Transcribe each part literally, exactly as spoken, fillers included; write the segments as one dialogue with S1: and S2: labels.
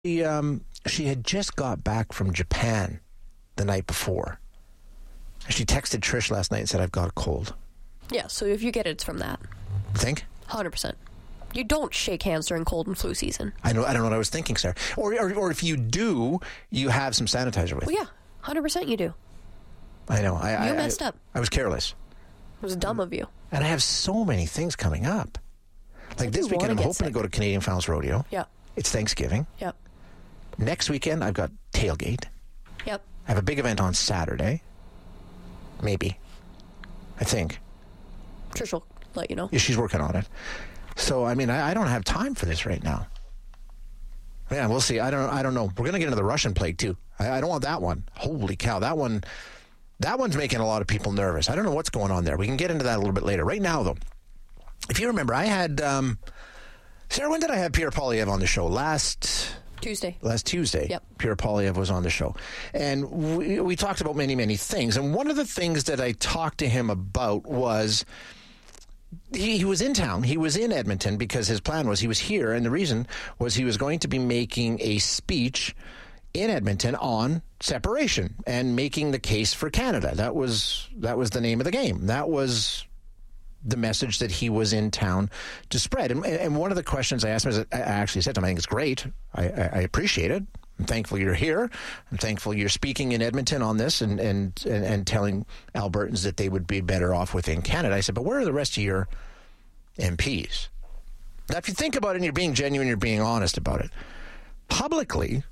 S1: She, um, she had just got back from Japan the night before. She texted Trish last night and said, I've got a cold.
S2: Yeah, so if you get it, it's from that.
S1: You think?
S2: one hundred percent. You don't shake hands during cold and flu season.
S1: I know. I don't know what I was thinking, Sarah. Or, or, or if you do, you have some sanitizer with
S2: well,
S1: you.
S2: Yeah, one hundred percent you do.
S1: I know. I,
S2: you
S1: I,
S2: messed
S1: I,
S2: up.
S1: I was careless.
S2: It was dumb of you.
S1: And I have so many things coming up. Like this weekend, I'm hoping sick. to go to Canadian Founds Rodeo.
S2: Yeah.
S1: It's Thanksgiving.
S2: Yep.
S1: Next weekend, I've got Tailgate.
S2: Yep.
S1: I have a big event on Saturday. Maybe. I think.
S2: Trish will let you know.
S1: Yeah, she's working on it. So, I mean, I, I don't have time for this right now. Yeah, we'll see. I don't I don't know. We're going to get into the Russian plague, too. I, I don't want that one. Holy cow. That one, that one's making a lot of people nervous. I don't know what's going on there. We can get into that a little bit later. Right now, though, if you remember, I had... Um, Sarah, when did I have Pierre Poilievre on the show? Last...
S2: Tuesday.
S1: Last Tuesday.
S2: Yep.
S1: Pierre Poilievre was on the show. And we, we talked about many, many things. And one of the things that I talked to him about was he, he was in town. He was in Edmonton because his plan was he was here. And the reason was he was going to be making a speech in Edmonton on separation and making the case for Canada. That was that was the name of the game. That was the message that he was in town to spread. And, and one of the questions I asked him, is, I actually said to him, I think it's great. I, I, I appreciate it. I'm thankful you're here. I'm thankful you're speaking in Edmonton on this and, and, and, and telling Albertans that they would be better off within Canada. I said, but where are the rest of your M Ps? Now, if you think about it and you're being genuine, you're being honest about it, publicly,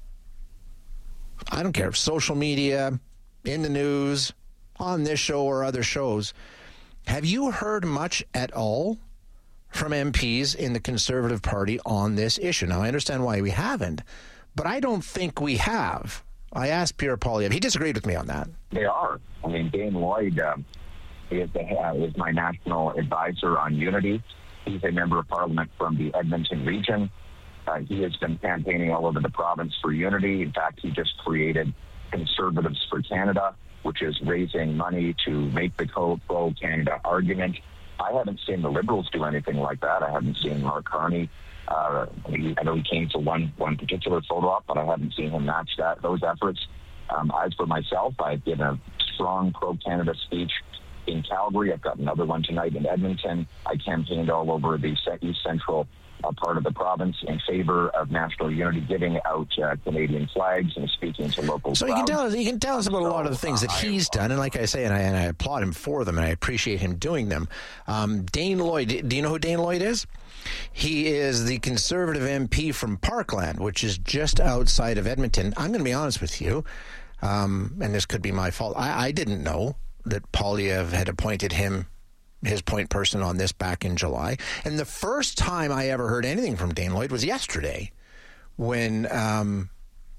S1: I don't care if social media, in the news, on this show or other shows, have you heard much at all from M Ps in the Conservative Party on this issue? Now, I understand why we haven't, but I don't think we have. I asked Pierre Poilievre. He disagreed with me on that.
S3: They are. I mean, Dane Lloyd um, is, the, uh, is my national advisor on unity. He's a member of Parliament from the Edmonton region. Uh, he has been campaigning all over the province for unity. In fact, he just created Conservatives for Canada, which is raising money to make the pro-Canada argument. I haven't seen the Liberals do anything like that. I haven't seen Mark Carney. Uh, he, I know he came to one one particular photo op, but I haven't seen him match that those efforts. Um, as for myself, I've given a strong pro-Canada speech in Calgary. I've got another one tonight in Edmonton. I campaigned all over the East Central uh, part of the province in favor of national unity, giving out uh, Canadian flags and speaking to local
S1: So you can tell us, you can tell us about so, a lot of the things that he's done, and like I say, and I, and I applaud him for them, and I appreciate him doing them. Um, Dane Lloyd, do you know who Dane Lloyd is? He is the Conservative M P from Parkland, which is just outside of Edmonton. I'm going to be honest with you, um, and this could be my fault. I, I didn't know that Poilievre had appointed him his point person on this back in July. And the first time I ever heard anything from Dane Lloyd was yesterday when um,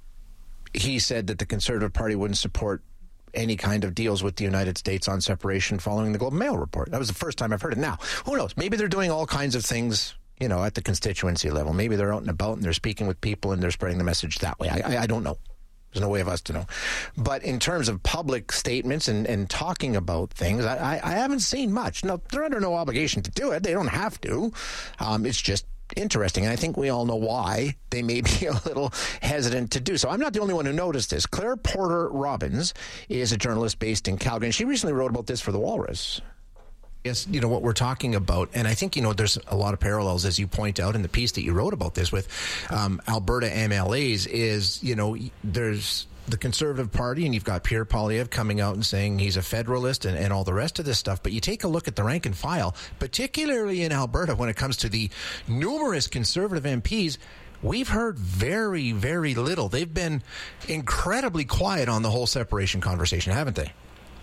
S1: he said that the Conservative Party wouldn't support any kind of deals with the United States on separation following the Globe and Mail report. That was the first time I've heard it. Now, who knows? Maybe they're doing all kinds of things, you know, at the constituency level. Maybe they're out and about and they're speaking with people and they're spreading the message that way. I, I, I don't know. There's no way of us to know. But in terms of public statements and, and talking about things, I, I, I haven't seen much. No, they're under no obligation to do it. They don't have to. Um, it's just interesting. And I think we all know why they may be a little hesitant to do so. I'm not the only one who noticed this. Claire Porter Robbins is a journalist based in Calgary, and she recently wrote about this for The Walrus. Yes, you know, what we're talking about, and I think, you know, there's a lot of parallels, as you point out in the piece that you wrote about this with um, Alberta M L As, is, you know, there's the Conservative Party, and you've got Pierre Poilievre coming out and saying he's a federalist and, and all the rest of this stuff. But you take a look at the rank and file, particularly in Alberta, when it comes to the numerous Conservative M Ps, we've heard very, very little. They've been incredibly quiet on the whole separation conversation, haven't they?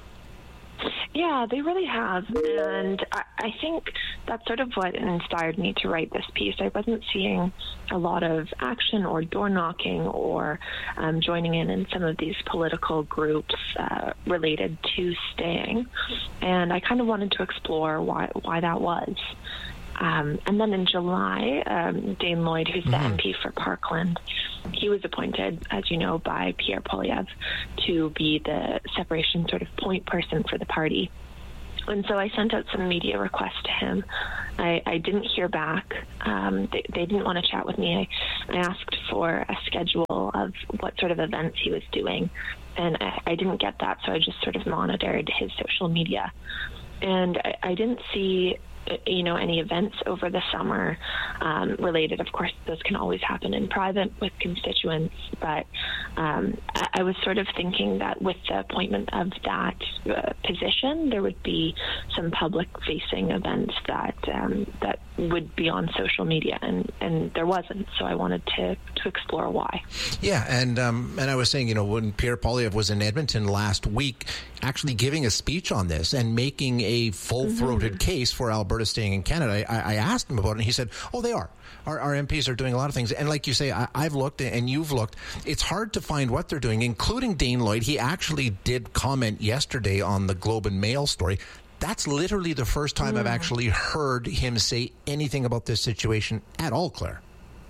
S4: Yeah, they really have. And I, I think that's sort of what inspired me to write this piece. I wasn't seeing a lot of action or door knocking or um, joining in in some of these political groups uh, related to staying. And I kind of wanted to explore why, why that was. Um, and then in July, um, Dane Lloyd, who's the mm-hmm. M P for Parkland, he was appointed, as you know, by Pierre Poilievre to be the separation sort of point person for the party. And so I sent out some media requests to him I, I didn't hear back. Um, they, they didn't want to chat with me. I, I asked for a schedule of what sort of events he was doing, and I, I didn't get that, so I just sort of monitored his social media. And I, I didn't see, you know, any events over the summer um, related. Of course, those can always happen in private with constituents, but um, I, I was sort of thinking that with the appointment of that uh, position, there would be some public-facing events that um, that would be on social media, and, and there wasn't. So I wanted to, to explore why.
S1: Yeah, and um, and I was saying, you know, when Pierre Poilievre was in Edmonton last week, actually giving a speech on this and making a full-throated mm-hmm. case for Alberta staying in Canada, I, I asked him about it, and he said, oh, they are. Our, our M Ps are doing a lot of things. And like you say, I, I've looked and you've looked. It's hard to find what they're doing, including Dane Lloyd. He actually did comment yesterday on the Globe and Mail story. That's literally the first time mm. I've actually heard him say anything about this situation at all, Claire.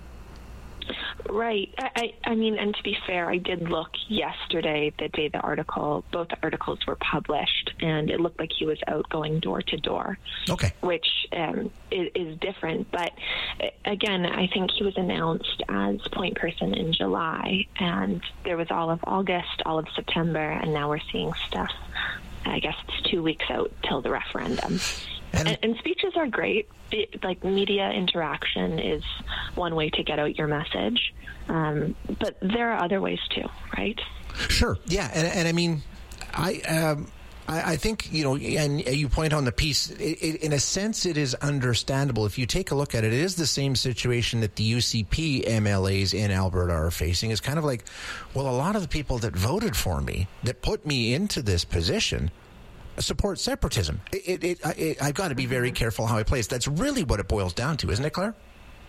S4: Right. I, I, I mean, and to be fair, I did look yesterday, the day the article, both the articles were published, and it looked like he was out going door to door.
S1: Okay.
S4: Which um, is, is different. But again, I think he was announced as point person in July, and there was all of August, all of September, and now we're seeing stuff. I guess it's two weeks out till the referendum. And, and, and speeches are great. It, like media interaction is one way to get out your message, um, but there are other ways too, right?
S1: Sure, yeah, and, and I mean, I, um, I I think you know, and you point on the piece. It, it, in a sense, it is understandable if you take a look at it. It is the same situation that the U C P M L As in Alberta are facing. It's kind of like, well, a lot of the people that voted for me, that put me into this position, support separatism. It, it, it, it, I've got to be very careful how I play it. That's really what it boils down to, isn't it, Claire?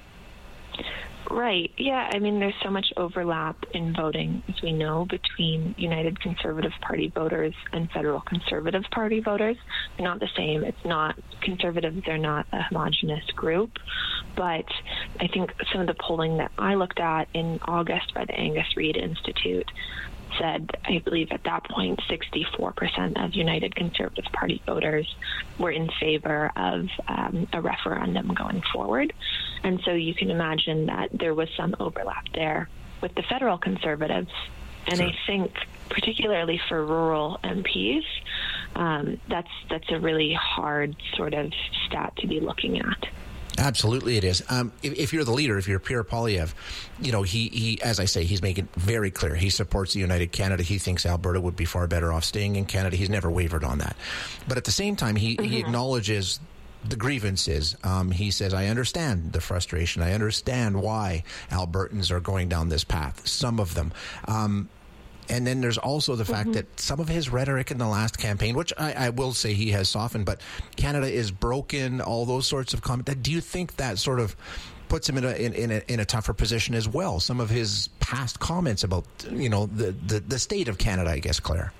S4: Right. Yeah. I mean, there's so much overlap in voting, as we know, between United Conservative Party voters and Federal Conservative Party voters. They're not the same. It's not conservatives. They're not a homogenous group. But I think some of the polling that I looked at in August by the Angus Reid Institute said, I believe at that point, sixty-four percent of United Conservative Party voters were in favor of um, a referendum going forward. And so you can imagine that there was some overlap there with the federal Conservatives. And sure. I think particularly for rural M Ps, um, that's that's a really hard sort of stat to be looking at.
S1: Absolutely, it is. Um, if, if you're the leader, if you're Pierre Poilievre, you know, he, he, as I say, he's making very clear he supports the United Canada. He thinks Alberta would be far better off staying in Canada. He's never wavered on that. But at the same time, he, mm-hmm. he acknowledges the grievances. Um, he says, I understand the frustration. I understand why Albertans are going down this path, some of them. Um, And then there's also the fact mm-hmm. that some of his rhetoric in the last campaign, which I, I will say he has softened, but Canada is broken, all those sorts of comments. Do you think that sort of puts him in a in, in a in a tougher position as well? Some of his past comments about, you know, the, the, the state of Canada, I guess, Claire.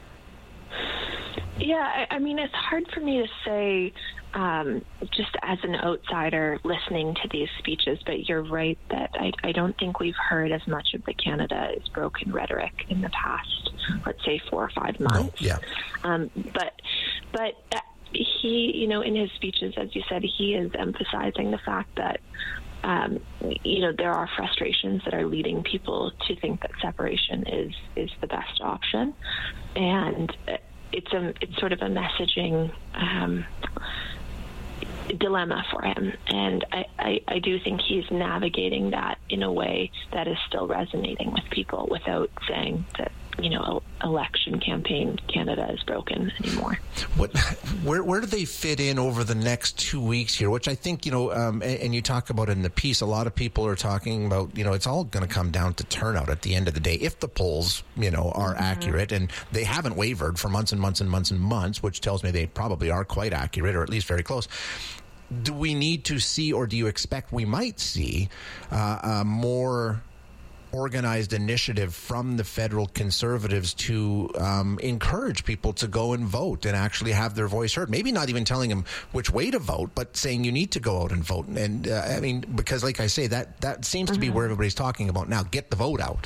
S4: Yeah, I, I mean, it's hard for me to say um, just as an outsider listening to these speeches, but you're right that I, I don't think we've heard as much of the Canada is broken rhetoric in the past, let's say, four or five months.
S1: No, yeah.
S4: Um, but, but he, you know, in his speeches, as you said, he is emphasizing the fact that Um, you know, there are frustrations that are leading people to think that separation is, is the best option. And it's a, it's sort of a messaging um, dilemma for him. And I, I, I do think he's navigating that in a way that is still resonating with people without saying that, you know, election campaign Canada is broken anymore.
S1: What, where, where do they fit in over the next two weeks here? Which I think, you know, um, and, and you talk about in the piece, a lot of people are talking about, you know, it's all going to come down to turnout at the end of the day. If the polls, you know, are mm-hmm. accurate, and they haven't wavered for months and months and months and months, which tells me they probably are quite accurate, or at least very close. Do we need to see, or do you expect we might see uh, uh, more organized initiative from the federal Conservatives to um, encourage people to go and vote and actually have their voice heard? Maybe not even telling them which way to vote, but saying you need to go out and vote. And uh, I mean, because like I say, that, that seems mm-hmm. to be where everybody's talking about now. Get the vote out.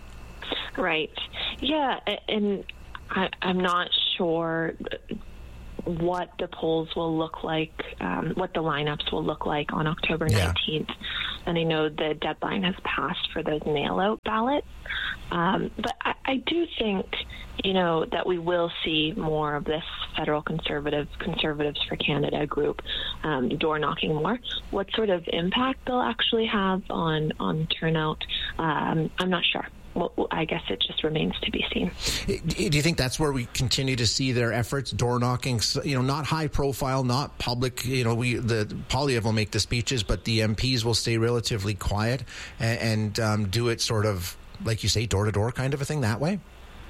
S4: Right. Yeah. And I, I'm not sure what the polls will look like, um, what the lineups will look like on October nineteenth. Yeah. And I know the deadline has passed for those mail-out ballots. Um, but I, I do think, you know, that we will see more of this federal conservative, Conservatives for Canada group um, door knocking more. What sort of impact they'll actually have on, on turnout, um, I'm not sure. Well, I guess it just remains to be seen.
S1: Do you think that's where we continue to see their efforts, door knocking? You know, not high profile, not public. You know, we the Poilievre will make the speeches, but the M Ps will stay relatively quiet and, and um, do it sort of, like you say, door to door kind of a thing that way.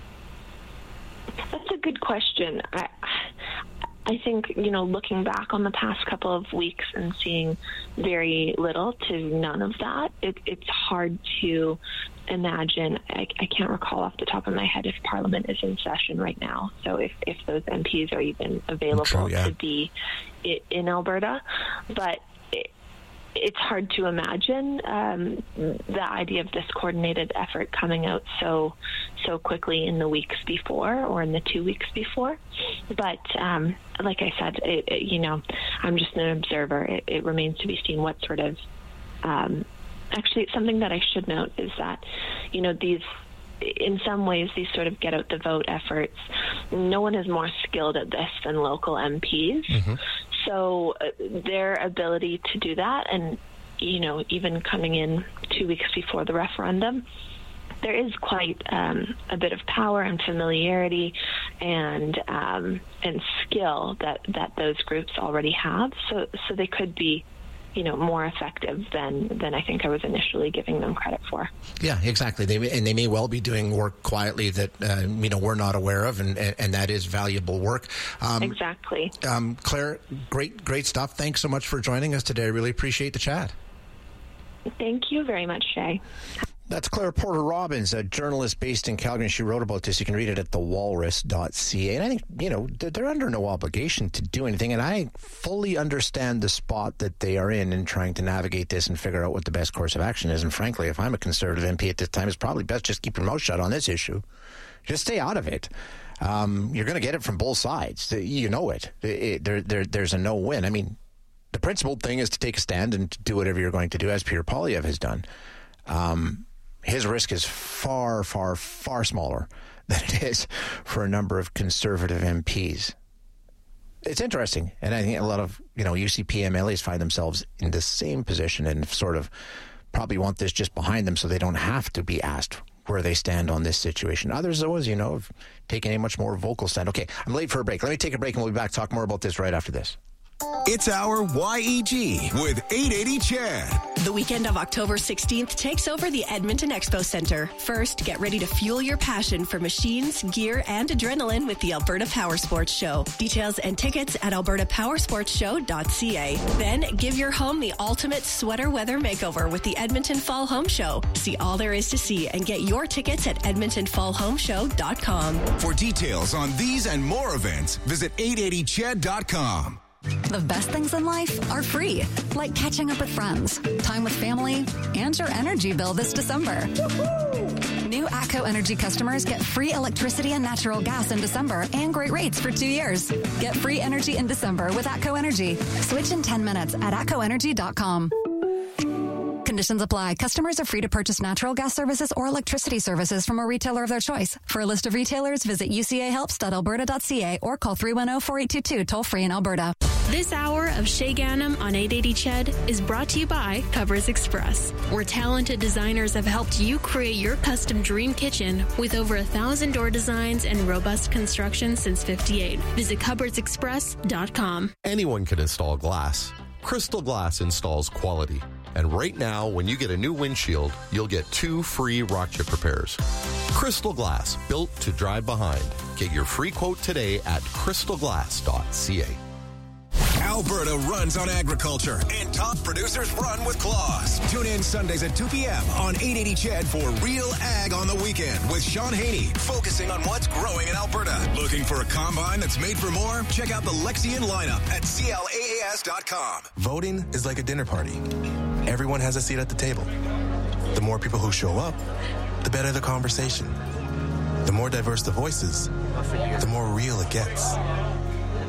S4: That's a good question. I, I think, you know, looking back on the past couple of weeks and seeing very little to none of that, it, it's hard to imagine. I, I can't recall off the top of my head if Parliament is in session right now. So if, if those M Ps are even available True, yeah. to be in Alberta. But it, it's hard to imagine um, the idea of this coordinated effort coming out so so quickly in the weeks before or in the two weeks before. But um, like I said, it, it, you know, I'm just an observer. It, it remains to be seen what sort of um, actually something that I should note is that, you know, these in some ways, these sort of get out the vote efforts, no one is more skilled at this than local M Ps. Mm-hmm. So uh, their ability to do that, and, you know, even coming in two weeks before the referendum, there is quite um, a bit of power and familiarity and um, and skill that, that those groups already have. So so they could be, you know, more effective than than I think I was initially giving them credit for. Yeah, exactly. They and they may well be doing work quietly that uh, you know we're not aware of, and and that is valuable work. Um, exactly. Um, Claire, great great stuff. Thanks so much for joining us today. I really appreciate the chat. Thank you very much, Shay. That's Claire Porter Robbins, a journalist based in Calgary. She wrote about this. You can read it at the walrus dot c a. And I think, you know, they're under no obligation to do anything. And I fully understand the spot that they are in in trying to navigate this and figure out what the best course of action is. And frankly, if I'm a Conservative M P at this time, it's probably best just keep your mouth shut on this issue. Just stay out of it. Um, you're going to get it from both sides. You know it. it, it there, there, there's a no-win. I mean, the principled thing is to take a stand and to do whatever you're going to do, as Peter Poilievre has done. Um His risk is far, far, far smaller than it is for a number of Conservative M Ps. It's interesting, and I think a lot of, you know, U C P M L As find themselves in the same position and sort of probably want this just behind them so they don't have to be asked where they stand on this situation. Others, though, as you know, have taken a much more vocal stand. Okay, I'm late for a break. Let me take a break, and we'll be back to talk more about this right after this. It's our Y E G with eight eighty C H E D. The weekend of October sixteenth takes over the Edmonton Expo Centre. First, get ready to fuel your passion for machines, gear, and adrenaline with the Alberta Power Sports Show. Details and tickets at alberta power sports show dot c a. Then, give your home the ultimate sweater weather makeover with the Edmonton Fall Home Show. See all there is to see and get your tickets at edmonton fall home show dot com. For details on these and more events, visit eight eighty C H E D dot com. The best things in life are free, like catching up with friends, time with family, and your energy bill this December. Woo-hoo! New ATCO Energy customers get free electricity and natural gas in December and great rates for two years. Get free energy in December with ATCO Energy. Switch in ten minutes at atco energy dot com. Conditions apply. Customers are free to purchase natural gas services or electricity services from a retailer of their choice. For a list of retailers, visit u c a helps dot alberta dot c a or call three one zero, four eight two two toll free in Alberta. This hour of Shay Ganem on eight eighty C H E D is brought to you by Cupboards Express, where talented designers have helped you create your custom dream kitchen with over a thousand door designs and robust construction since fifty-eight. Visit cupboards express dot com. Anyone can install glass. Crystal Glass installs quality. And right now, when you get a new windshield, you'll get two free rock chip repairs. Crystal Glass, built to drive behind. Get your free quote today at crystal glass dot c a. Alberta runs on agriculture, and top producers run with claws. Tune in Sundays at two p.m. on eight eighty C H E D for Real Ag on the Weekend with Sean Haney, focusing on what's growing in Alberta. Looking for a combine that's made for more? Check out the Lexion lineup at c l a a s dot com. Voting is like a dinner party. Everyone has a seat at the table. The more people who show up, the better the conversation. The more diverse the voices, the more real it gets.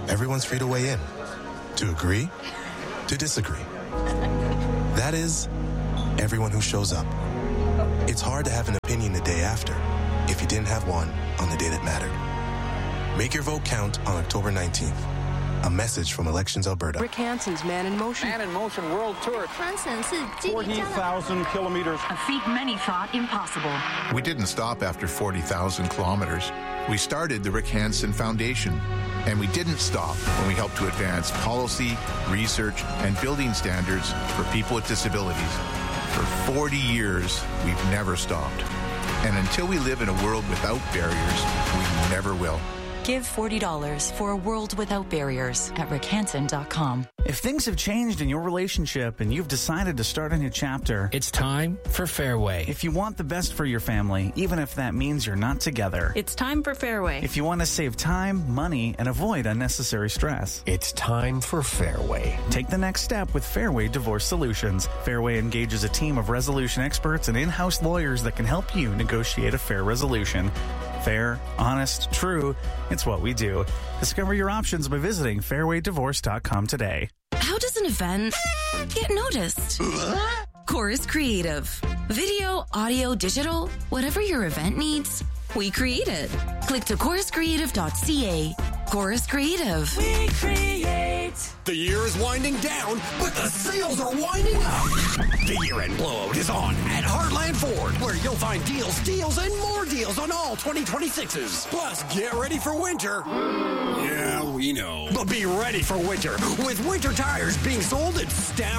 S5: everyone's free to weigh in, to agree, to disagree. That is, everyone who shows up. It's hard to have an opinion the day after if you didn't have one on the day that mattered. Make your vote count on October nineteenth. A message from Elections Alberta.
S6: Rick Hansen's Man in Motion.
S7: Man in Motion World Tour.
S8: forty thousand kilometers.
S9: A feat many thought impossible.
S10: We didn't stop after forty thousand kilometers. We started the Rick Hansen Foundation. And we didn't stop when we helped to advance policy, research, and building standards for people with disabilities. For forty years, we've never stopped. And until we live in a world without barriers, we never will.
S9: Give forty dollars for a world without barriers at rick hansen dot com.
S11: If things have changed in your relationship and you've decided to start a new chapter,
S12: it's time for Fairway.
S11: If you want the best for your family, even if that means you're not together,
S13: it's time for Fairway.
S11: If you want to save time, money, and avoid unnecessary stress,
S12: it's time for Fairway.
S11: Take the next step with Fairway Divorce Solutions. Fairway engages a team of resolution experts and in-house lawyers that can help you negotiate a fair resolution. Fair, honest, true. It's what we do. Discover your options by visiting fairway divorce dot com today.
S14: How does an event get noticed? Chorus Creative. Video, audio, digital, whatever your event needs, we create it. Click to chorus creative dot c a. Chorus Creative.
S15: We create. The year is winding down, but the sales are winding up. The year-end blowout is on at Heartland Ford, where you'll find deals, deals, and more deals on all twenty twenty-sixes. Plus, get ready for winter. Yeah, we know. But be ready for winter with winter tires being sold at Stamp